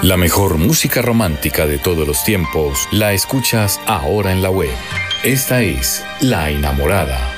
La mejor música romántica de todos los tiempos la escuchas ahora en la web. Esta es La Enamorada.